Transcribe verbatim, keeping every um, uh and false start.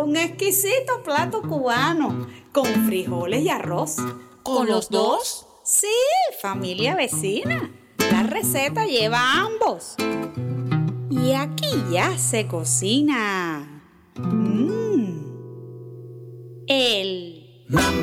un exquisito plato cubano con frijoles y arroz. ¿Con los dos? Sí, familia vecina. La receta lleva ambos. Y aquí ya se cocina. Mmm. El